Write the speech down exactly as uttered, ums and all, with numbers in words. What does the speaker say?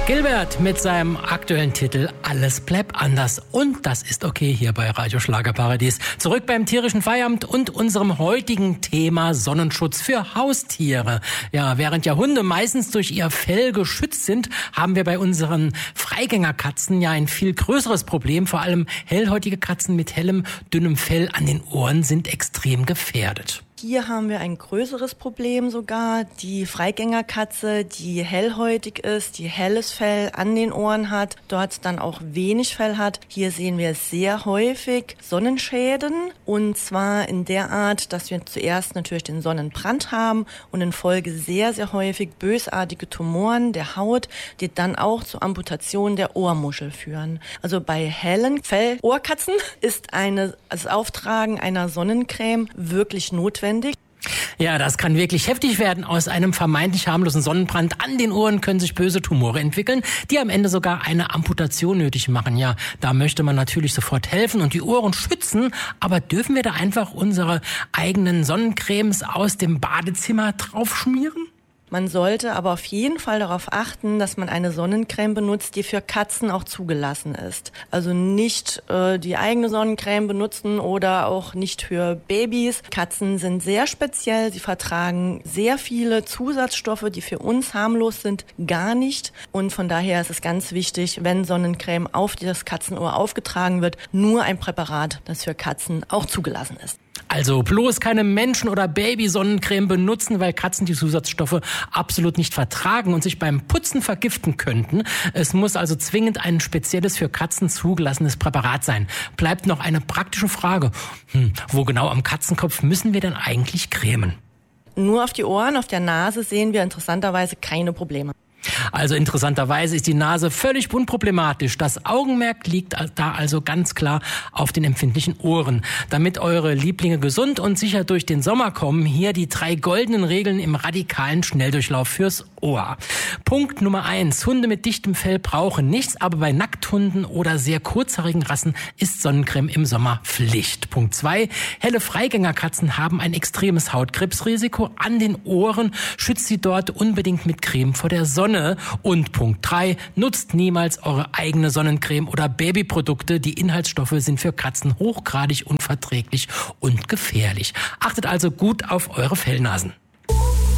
Gilbert mit seinem aktuellen Titel Alles bleibt anders. Und das ist okay hier bei Radio Schlagerparadies. Zurück beim tierischen Feierabend und unserem heutigen Thema Sonnenschutz für Haustiere. Ja, während ja Hunde meistens durch ihr Fell geschützt sind, haben wir bei unseren Freigängerkatzen ja ein viel größeres Problem. Vor allem hellhäutige Katzen mit hellem, dünnem Fell an den Ohren sind extrem gefährdet. Hier haben wir ein größeres Problem sogar. Die Freigängerkatze, die hellhäutig ist, die helles Fell an den Ohren hat, dort dann auch wenig Fell hat. Hier sehen wir sehr häufig Sonnenschäden, und zwar in der Art, dass wir zuerst natürlich den Sonnenbrand haben und in Folge sehr, sehr häufig bösartige Tumoren der Haut, die dann auch zur Amputation der Ohrmuschel führen. Also bei hellen Fell-Ohrkatzen ist eine, das Auftragen einer Sonnencreme wirklich notwendig. Ja, das kann wirklich heftig werden. Aus einem vermeintlich harmlosen Sonnenbrand an den Ohren können sich böse Tumore entwickeln, die am Ende sogar eine Amputation nötig machen. Ja, da möchte man natürlich sofort helfen und die Ohren schützen. Aber dürfen wir da einfach unsere eigenen Sonnencremes aus dem Badezimmer draufschmieren? Man sollte aber auf jeden Fall darauf achten, dass man eine Sonnencreme benutzt, die für Katzen auch zugelassen ist. Also nicht äh, die eigene Sonnencreme benutzen oder auch nicht für Babys. Katzen sind sehr speziell, sie vertragen sehr viele Zusatzstoffe, die für uns harmlos sind, gar nicht. Und von daher ist es ganz wichtig, wenn Sonnencreme auf das Katzenohr aufgetragen wird, nur ein Präparat, das für Katzen auch zugelassen ist. Also bloß keine Menschen- oder Baby-Sonnencreme benutzen, weil Katzen die Zusatzstoffe absolut nicht vertragen und sich beim Putzen vergiften könnten. Es muss also zwingend ein spezielles für Katzen zugelassenes Präparat sein. Bleibt noch eine praktische Frage. Hm, wo genau am Katzenkopf müssen wir denn eigentlich cremen? Nur auf die Ohren, auf der Nase sehen wir interessanterweise keine Probleme. Also interessanterweise ist die Nase völlig unproblematisch. Das Augenmerk liegt da also ganz klar auf den empfindlichen Ohren. Damit eure Lieblinge gesund und sicher durch den Sommer kommen, hier die drei goldenen Regeln im radikalen Schnelldurchlauf fürs Ohr. Punkt Nummer eins. Hunde mit dichtem Fell brauchen nichts, aber bei Nackthunden oder sehr kurzhaarigen Rassen ist Sonnencreme im Sommer Pflicht. Punkt zwei. Helle Freigängerkatzen haben ein extremes Hautkrebsrisiko an den Ohren. Schützt sie dort unbedingt mit Creme vor der Sonne. Und Punkt drei, nutzt niemals eure eigene Sonnencreme oder Babyprodukte. Die Inhaltsstoffe sind für Katzen hochgradig unverträglich und gefährlich. Achtet also gut auf eure Fellnasen.